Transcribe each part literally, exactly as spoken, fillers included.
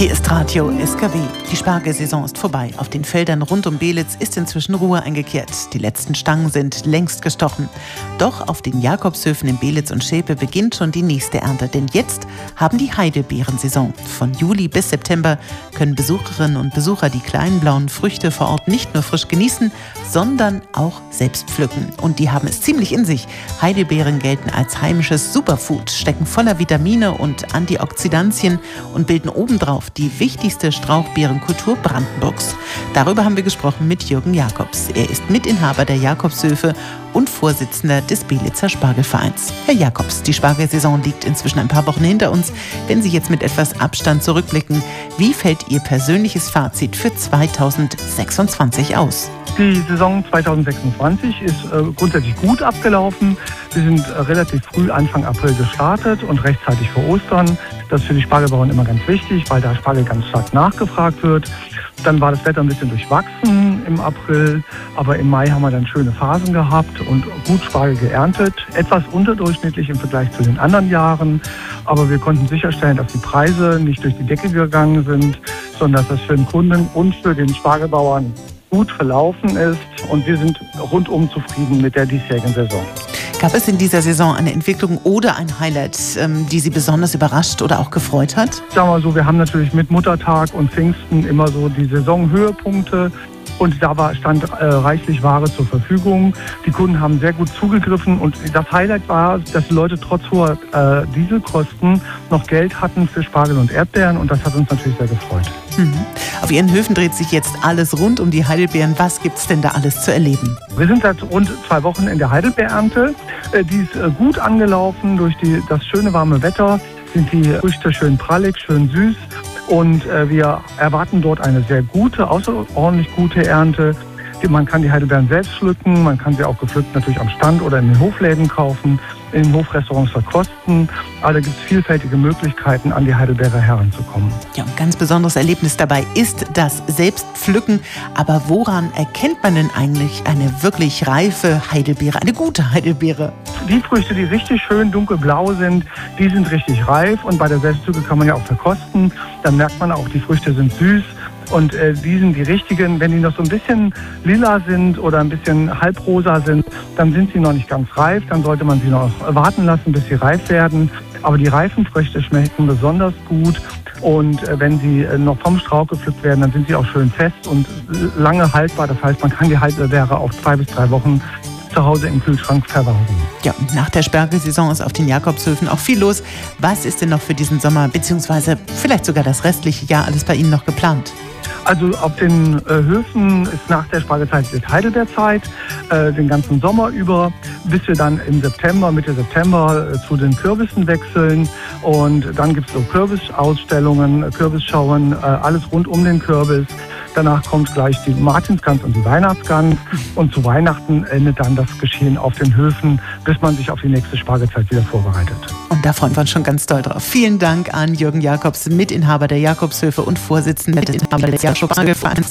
Hier ist Radio S K W. Die Spargelsaison ist vorbei. Auf den Feldern rund um Beelitz ist inzwischen Ruhe eingekehrt. Die letzten Stangen sind längst gestochen. Doch auf den Jakobshöfen in Beelitz und Schilpe beginnt schon die nächste Ernte. Denn jetzt haben die Heidelbeerensaison. Von Juli bis September können Besucherinnen und Besucher die kleinen blauen Früchte vor Ort nicht nur frisch genießen, sondern auch selbst pflücken. Und die haben es ziemlich in sich. Heidelbeeren gelten als heimisches Superfood, stecken voller Vitamine und Antioxidantien und bilden obendrauf die wichtigste Strauchbeerenkultur Brandenburgs. Darüber haben wir gesprochen mit Jürgen Jakobs. Er ist Mitinhaber der Jakobshöfe und Vorsitzender des Beelitzer Spargelvereins. Herr Jakobs, die Spargelsaison liegt inzwischen ein paar Wochen hinter uns. Wenn Sie jetzt mit etwas Abstand zurückblicken, wie fällt Ihr persönliches Fazit für zweitausendsechsundzwanzig aus? Die Saison zweitausendsechsundzwanzig ist äh, grundsätzlich gut abgelaufen. Wir sind äh, relativ früh Anfang April gestartet und rechtzeitig vor Ostern. Das ist für die Spargelbauern immer ganz wichtig, weil da Spargel ganz stark nachgefragt wird. Dann war das Wetter ein bisschen durchwachsen im April, aber im Mai haben wir dann schöne Phasen gehabt und gut Spargel geerntet. Etwas unterdurchschnittlich im Vergleich zu den anderen Jahren, aber wir konnten sicherstellen, dass die Preise nicht durch die Decke gegangen sind, sondern dass das für den Kunden und für den Spargelbauern gut verlaufen ist und wir sind rundum zufrieden mit der diesjährigen Saison. Gab es in dieser Saison eine Entwicklung oder ein Highlight, die Sie besonders überrascht oder auch gefreut hat? Sagen wir mal so, wir haben natürlich mit Muttertag und Pfingsten immer so die Saisonhöhepunkte. Und da war, stand äh, reichlich Ware zur Verfügung. Die Kunden haben sehr gut zugegriffen. Und das Highlight war, dass die Leute trotz hoher äh, Dieselkosten noch Geld hatten für Spargel und Erdbeeren. Und das hat uns natürlich sehr gefreut. Mhm. Auf Ihren Höfen dreht sich jetzt alles rund um die Heidelbeeren. Was gibt es denn da alles zu erleben? Wir sind seit rund zwei Wochen in der Heidelbeerernte. Äh, die ist äh, gut angelaufen. Durch die, das schöne warme Wetter sind die Früchte schön prallig, schön süß. Und äh, wir erwarten dort eine sehr gute, außerordentlich gute Ernte. Man kann die Heidelbeeren selbst pflücken, man kann sie auch gepflückt natürlich am Stand oder in den Hofläden kaufen, in den Hofrestaurants verkosten. Aber da gibt es vielfältige Möglichkeiten, an die Heidelbeere heranzukommen. Ja, ein ganz besonderes Erlebnis dabei ist das Selbstpflücken. Aber woran erkennt man denn eigentlich eine wirklich reife Heidelbeere, eine gute Heidelbeere? Die Früchte, die richtig schön dunkelblau sind, die sind richtig reif. Und bei der Selbstpflücke kann man ja auch verkosten. Dann merkt man auch, die Früchte sind süß. Und äh, die sind die richtigen. Wenn die noch so ein bisschen lila sind oder ein bisschen halbrosa sind, dann sind sie noch nicht ganz reif. Dann sollte man sie noch warten lassen, bis sie reif werden. Aber die reifen Früchte schmecken besonders gut. Und äh, wenn sie äh, noch vom Strauch gepflückt werden, dann sind sie auch schön fest und lange haltbar. Das heißt, man kann die Haltbarkeit auf zwei bis drei Wochen zu Hause im Kühlschrank verwahren. Ja, und nach der Spargelsaison ist auf den Jakobshöfen auch viel los. Was ist denn noch für diesen Sommer, beziehungsweise vielleicht sogar das restliche Jahr alles bei Ihnen noch geplant? Also auf den äh, Höfen ist nach der Spargelzeit jetzt Heidelbeerzeit, äh, den ganzen Sommer über, bis wir dann im September, Mitte September äh, zu den Kürbissen wechseln. Und dann gibt es so Kürbisausstellungen, Kürbisschauen, äh, alles rund um den Kürbis. Danach kommt gleich die Martinsgans und die Weihnachtsgans. Und zu Weihnachten endet dann das Geschehen auf den Höfen, bis man sich auf die nächste Spargelzeit wieder vorbereitet. Und da freuen wir uns schon ganz doll drauf. Vielen Dank an Jürgen Jakobs, Mitinhaber der Jakobshöfe und Vorsitzender des Spargelvereins.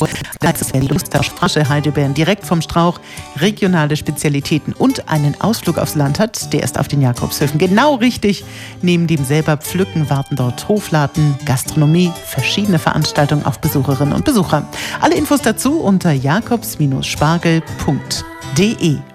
Lust auf frische Heidelbeeren direkt vom Strauch, regionale Spezialitäten und einen Ausflug aufs Land hat, der ist auf den Jakobshöfen genau richtig. Neben dem selber Pflücken warten dort Hofladen, Gastronomie, verschiedene Veranstaltungen auf Besucherinnen und Besucher. Alle Infos dazu unter jakobs Bindestrich spargel punkt de.